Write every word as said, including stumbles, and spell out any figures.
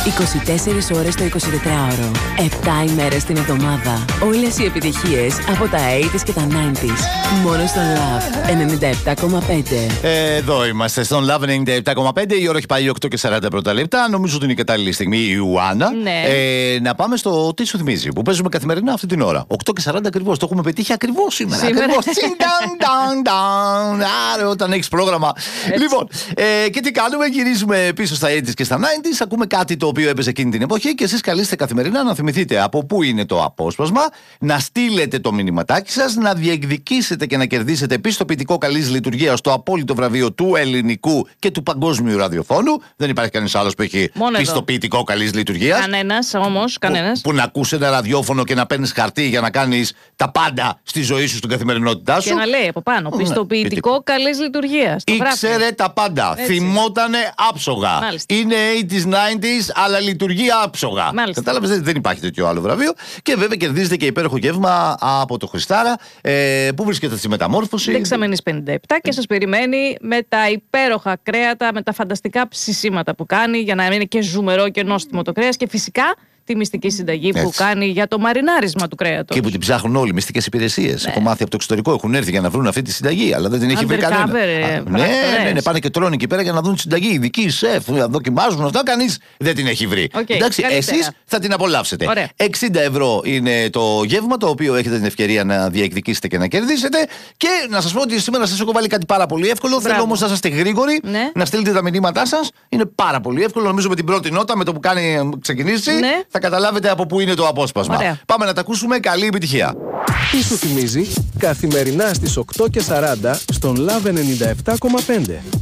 είκοσι τέσσερις ώρες το εικοσιτετράωρο. επτά ημέρες την εβδομάδα. Όλες οι επιτυχίες από τα ογδόντα και τα ενενήντα. Μόνο στον Love ενενήντα επτά κόμμα πέντε. Εδώ είμαστε στον Love ενενήντα επτά κόμμα πέντε. Η ώρα έχει πάει οκτώ και σαράντα πρώτα λεπτά. Νομίζω ότι είναι η κατάλληλη στιγμή, η Ιουάννα. Ναι. Ε, να πάμε στο τι σου θυμίζει, που παίζουμε καθημερινά αυτή την ώρα. οκτώ και σαράντα ακριβώς. Το έχουμε πετύχει ακριβώς σήμερα. Σήμερα. Ακριβώς. Άρα, όταν έχει πρόγραμμα. Έτσι. Λοιπόν, ε, και τι κάνουμε, γυρίζουμε πίσω στα ογδόντα και στα ενενήντα. Ακούμε κάτι το οποίο έπαιζε εκείνη την εποχή και εσείς καλείστε καθημερινά να θυμηθείτε από πού είναι το απόσπασμα, να στείλετε το μηνυματάκι σας, να διεκδικήσετε και να κερδίσετε πιστοποιητικό καλής λειτουργίας στο απόλυτο βραβείο του ελληνικού και του παγκόσμιου ραδιοφώνου. Δεν υπάρχει κανείς άλλος που έχει Μόνο πιστοποιητικό καλής λειτουργίας. Κανένας όμως, κανένας. Που, που να ακούς ένα ραδιόφωνο και να παίρνεις χαρτί για να κάνεις τα πάντα στη ζωή σου, στην καθημερινότητά σου. Και να λέει από πάνω, πιστοποιητικό καλής λειτουργίας. Το γράφει. Ήξερε τα πάντα. Έτσι. Θυμότανε άψογα. Μάλιστα. Είναι ογδόντα, ενενήντα, αλλά λειτουργεί άψογα. Μάλιστα. Κατάλαβες, δεν υπάρχει τέτοιο άλλο βραβείο. Και βέβαια κερδίζετε και υπέροχο γεύμα από το Χριστάρα, ε, που βρίσκεται στη Μεταμόρφωση. Δεξαμενής πενήντα επτά και σας περιμένει με τα υπέροχα κρέατα, με τα φανταστικά ψησίματα που κάνει για να είναι και ζουμερό και νόστιμο το κρέας και φυσικά τη μυστική συνταγή που Έτσι. κάνει για το μαρινάρισμα του κρέατος. Και που την ψάχνουν όλοι, μυστικές υπηρεσίες. Ναι. Έχω μάθει από το εξωτερικό, έχουν έρθει για να βρουν αυτή τη συνταγή, αλλά δεν την έχει βρει κανένα. Undercover, ε, Α, ναι, πράκτορες. ναι, ναι, πάνε και τρώνε εκεί πέρα για να δουν τη συνταγή. Ειδικοί σεφ, να δοκιμάζουν αυτά, κανείς δεν την έχει βρει. Οκ, Εντάξει, καλύτερα. εσείς θα την απολαύσετε. Ωραία. εξήντα ευρώ είναι το γεύμα, το οποίο έχετε την ευκαιρία να διεκδικήσετε και να κερδίσετε. Και να σας πω ότι σήμερα σας έχω βάλει κάτι πάρα πολύ εύκολο. Μπράβο. Θέλω όμως να είστε γρήγοροι, Ναι. να στείλετε τα μηνύματά σας. Είναι πάρα πολύ εύκολο. Νομίζω με την πρώτη νότα, με το που κάνει ξεκινήσει, Ναι. θα καταλάβετε από πού είναι το απόσπασμα. Ωραία. Πάμε να τα ακούσουμε. Καλή επιτυχία. Τι σου θυμίζει, καθημερινά στις οκτώ και σαράντα στον Love ενενήντα επτά κόμμα πέντε.